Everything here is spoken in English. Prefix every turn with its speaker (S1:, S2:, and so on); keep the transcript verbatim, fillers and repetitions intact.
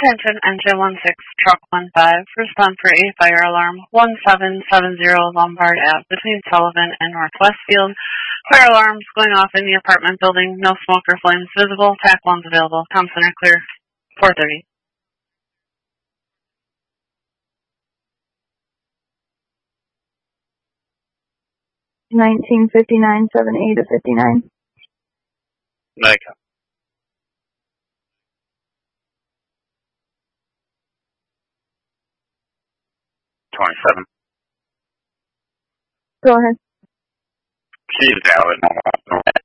S1: Attention, engine one six, truck one five, respond for a fire alarm one seven seven zero Lombard Ave between Sullivan and Northwest Field. Fire alarms going off in the apartment building, no smoke or flames visible, T A C one's available, comm center clear, four thirty.
S2: nineteen fifty-nine, seven eight to fifty-nine.
S3: Mega. twenty-seven.
S2: Go ahead.
S3: She's valid.